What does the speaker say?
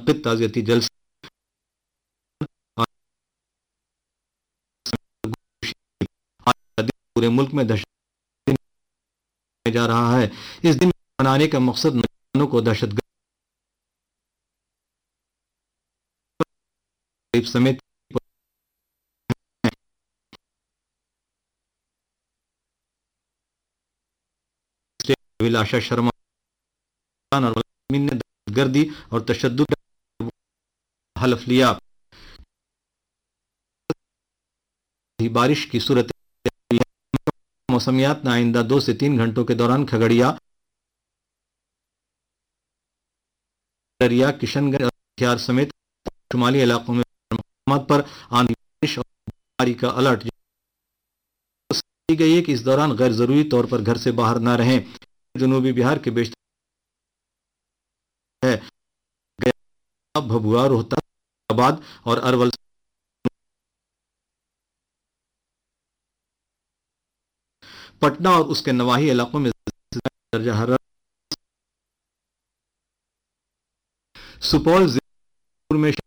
منعقد تعزیتی جلسے پورے ملک میں دہشت گردی جا رہا ہے. اس دن منانے کا مقصد نوجوانوں کو دہشت گردی سمیت ابھیلاشا شرما اور نے دہشت گردی اور تشدد کا حلف لیا. بارش کی صورت موسمیات نے آئندہ 2 سے 3 گھنٹوں کے دوران کھگڑیا، ارریا، کشن گنج اور کٹیہار سمیت شمالی علاقوں میں مقامات پر آندھی بارش اور بمباری کا الرٹ دی گئی ہے کہ اس دوران غیر ضروری طور پر گھر سے باہر نہ رہیں. جنوبی بہار کے بیشتر ہے گیا، بھبھوا، روہتک، آباد اور ارول پٹنہ اور اس کے نواحی علاقوں میں درجہ حرارت. سپول ضلع میں